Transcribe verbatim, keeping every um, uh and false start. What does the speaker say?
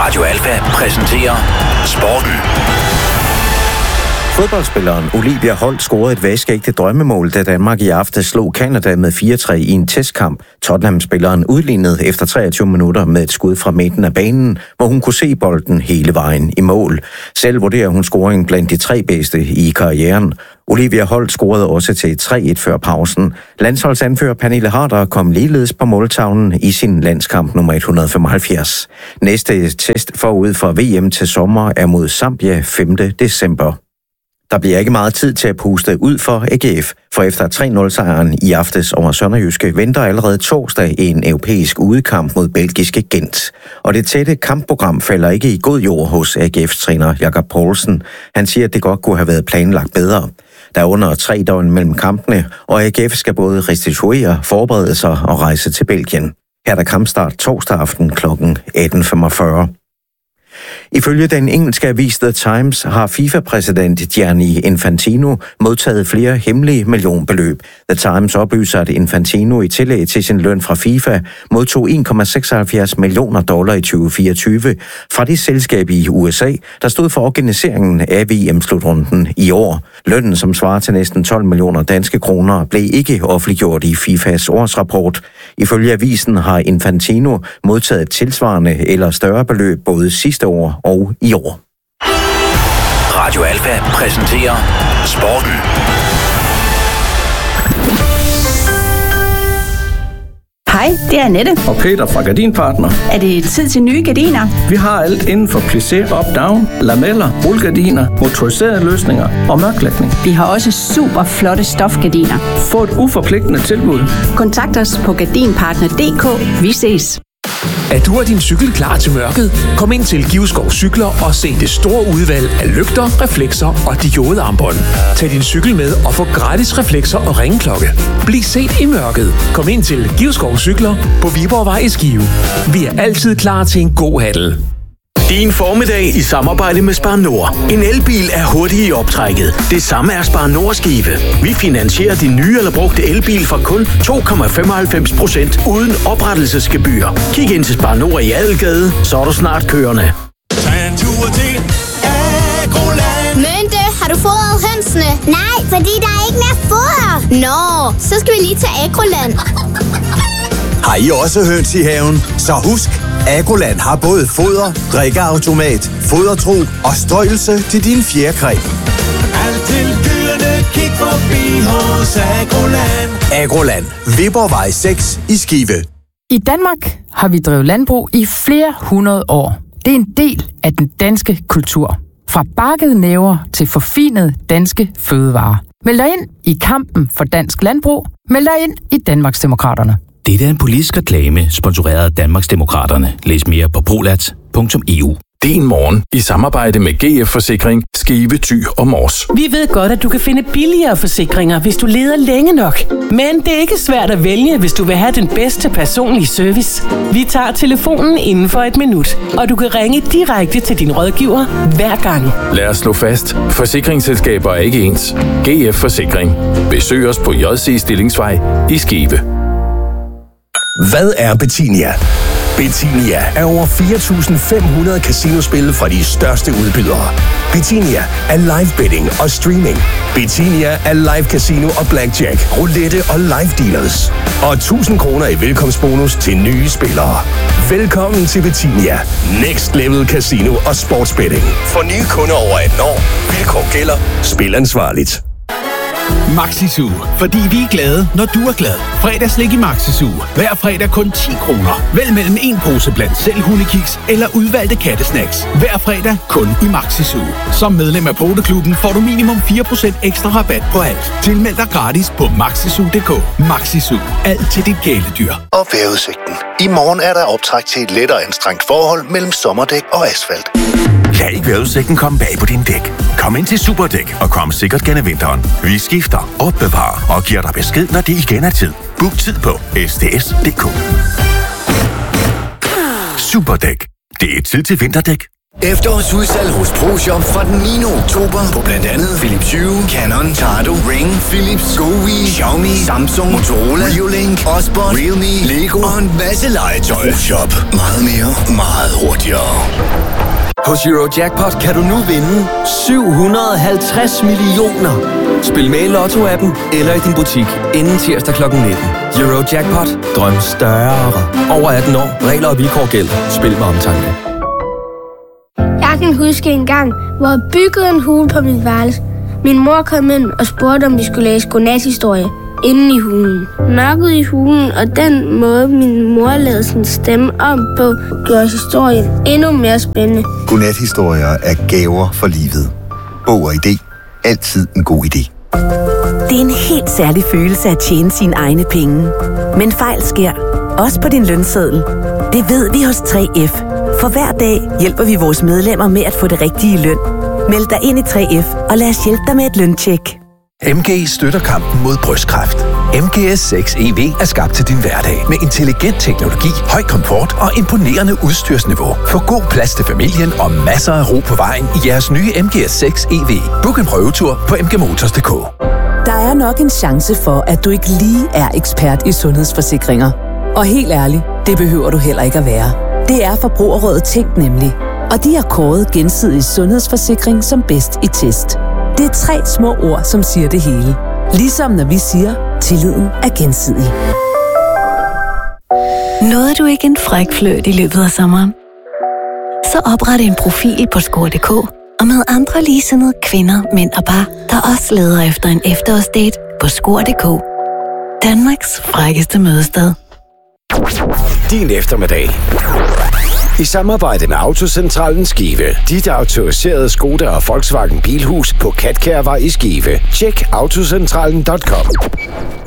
Radio Alfa præsenterer Sporten. Fodboldspilleren Olivia Holt scorede et vaskeægte drømmemål, da Danmark i aftes slog Canada med fire tre i en testkamp. Tottenham-spilleren udlignede efter treogtyve minutter med et skud fra midten af banen, hvor hun kunne se bolden hele vejen i mål. Selv vurderer hun scoringen blandt de tre bedste i karrieren. Olivia Holt scorede også til tre et før pausen. Landsholdsanfører Pernille Harder kom ligeledes på måltavlen i sin landskamp nummer et hundrede femoghalvfjerds. Næste test forud for V M til sommer er mod Zambia femte december. Der bliver ikke meget tid til at puste ud for A G F, for efter tre nul sejren i aftes over Sønderjyske venter allerede torsdag en europæisk udekamp mod belgiske Gent. Og det tætte kampprogram falder ikke i god jord hos A G F's træner Jakob Poulsen. Han siger, at det godt kunne have været planlagt bedre. Der er under tre døgn mellem kampene, og A G F skal både restituere, forberede sig og rejse til Belgien. Her er der kampstart torsdag aften kl. atten femogfyrre. Ifølge den engelske avis The Times har FIFA-præsident Gianni Infantino modtaget flere hemmelige millionbeløb. The Times oplyser, at Infantino i tillæg til sin løn fra FIFA modtog en komma seksoghalvfjerds millioner dollar i tyve fireogtyve fra det selskab i U S A, der stod for organiseringen af V M-slutrunden i år. Lønnen, som svarer til næsten tolv millioner danske kroner, blev ikke offentliggjort i FIFAs årsrapport. Ifølge avisen har Infantino modtaget et tilsvarende eller større beløb både sidste år og i år. Radio Alfa præsenterer Sporten. Hej, det er Annette. Og Peter fra Gardinpartner. Er det tid til nye gardiner? Vi har alt inden for plissé, up-down, lameller, rullegardiner, motoriserede løsninger og mørklægning. Vi har også super flotte stofgardiner. Få et uforpligtende tilbud. Kontakt os på gardinpartner punktum d k. Vi ses. Er du og din cykel klar til mørket? Kom ind til Givskov Cykler og se det store udvalg af lygter, reflekser og diodearmbånd. Tag din cykel med og få gratis reflekser og ringeklokke. Bliv set i mørket. Kom ind til Givskov Cykler på Viborgvej i Skive. Vi er altid klar til en god handel. Din formiddag i samarbejde med Spar Nord. En elbil er hurtig i optrækket. Det samme er Spar Nord Skive. Vi finansierer din nye eller brugte elbil for kun to komma femoghalvfems procent uden oprettelsesgebyr. Kig ind til Spar Nord i Adelgade, så er du snart kørende. Tag en tur til Agroland. Mønte, har du fodret hønsene? Nej, fordi der er ikke mere foder. Nå, så skal vi lige til Agroland. Har I også høns i haven? Så husk, Agroland har både foder, drikkeautomat, fodertro og strøelse til din fjerkræ. Alt til dyrene, kig forbi hos Agroland. Agroland, Viborgvej seks i Skive. I Danmark har vi drevet landbrug i flere hundrede år. Det er en del af den danske kultur. Fra bakkede næver til forfinede danske fødevarer. Meld dig ind i kampen for dansk landbrug. Meld dig ind i Danmarksdemokraterne. Det er en politisk reklame, sponsoreret af Danmarksdemokraterne. Læs mere på brolat punktum e u. Det er en morgen i samarbejde med G F Forsikring, Skive, Thy og Mors. Vi ved godt, at du kan finde billigere forsikringer, hvis du leder længe nok. Men det er ikke svært at vælge, hvis du vil have den bedste personlige service. Vi tager telefonen inden for et minut, og du kan ringe direkte til din rådgiver hver gang. Lad os slå fast. Forsikringsselskaber er ikke ens. G F Forsikring. Besøg os på J C Stillingsvej i Skive. Hvad er Betinia? Betinia er over fire tusind fem hundrede casinospil fra de største udbydere. Betinia er live betting og streaming. Betinia er live casino og blackjack, roulette og live dealers. Og tusind kroner i velkomstbonus til nye spillere. Velkommen til Betinia. Next level casino og sportsbetting. For nye kunder over atten år. Vilkår gælder. Spil ansvarligt. Maxisu, fordi vi er glade, når du er glad. Fredagslik i Maxisu. Hver fredag kun ti kroner. Vælg mellem en pose blandt selv hundekiks eller udvalgte kattesnacks. Hver fredag kun i Maxisu. Som medlem af Poteklubben får du minimum fire procent ekstra rabat på alt. Tilmeld dig gratis på maxisu punktum d k. Maxisu. Alt til dit kæledyr. Og vejrudsigten. I morgen er der optræk til et lettere anstrengt forhold mellem sommerdæk og asfalt. Lad ikke vejrudsigten komme bag på din dæk. Kom ind til Superdæk og kom sikkert gennem vinteren. Vi skifter, opbevarer og giver dig besked, når det igen er tid. Book tid på s t s punktum d k. Superdæk. Det er tid til vinterdæk. Efterårsudsalg hos ProShop fra den niende oktober på blandt andet Philips Hue, Canon, Tado, Ring, Philips, GoWi, Xiaomi, Samsung, Motorola, Reolink, Osborne, Realme, Lego og en masse legetøj. ProShop. Meget mere, meget hurtigere. Hos Eurojackpot kan du nu vinde syv hundrede og halvtreds millioner. Spil med i Lotto-appen eller i din butik inden tirsdag klokken nitten. Eurojackpot. Drøm større. Over atten år. Regler og vilkår gælder. Spil med omtanke. Jeg kan huske en gang, hvor jeg byggede en hule på mit værelse. Min mor kom ind og spurgte, om vi skulle læse godnathistorie inde i hulen. Mørket i hulen og den måde, min mor lavede sin stemme om på, gjorde historien endnu mere spændende. Godnathistorier er gaver for livet. Bog og idé. Altid en god idé. Det er en helt særlig følelse at tjene sine egne penge. Men fejl sker. Også på din lønseddel. Det ved vi hos tre F. For hver dag hjælper vi vores medlemmer med at få det rigtige løn. Meld dig ind i tre F og lad os hjælpe dig med et løntjek. M G støtter kampen mod brystkræft. M G S seks E V er skabt til din hverdag med intelligent teknologi, høj komfort og imponerende udstyrsniveau. Få god plads til familien og masser af ro på vejen i jeres nye M G S seks E V. Book en prøvetur på m g motors punktum d k. Der er nok en chance for, at du ikke lige er ekspert i sundhedsforsikringer. Og helt ærligt, det behøver du heller ikke at være. Det er Forbrugerrådet Tænk nemlig. Og de har kåret Gensidig Sundhedsforsikring som bedst i test. Det er tre små ord, som siger det hele. Ligesom når vi siger, tilliden er gensidig. Nåede du ikke en fræk fløjt i løbet af sommeren? Så opret en profil på score punktum d k og med andre ligesindede kvinder, mænd og par, der også leder efter en efterårsdate på score punktum d k. Danmarks frækkeste mødested. Din eftermiddag. I samarbejde med Autocentralen Skive. Dit autoriserede Skoda og Volkswagen Bilhus på Katkærvej i Skive. Tjek autocentralen punktum com.